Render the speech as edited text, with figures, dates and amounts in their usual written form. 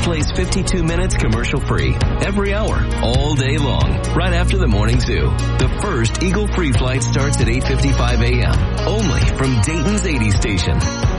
plays 52 minutes commercial-free every hour, all day long, right after the morning zoo. The first Eagle Free flight starts at 8:55 a.m. only from Dayton's 80 station.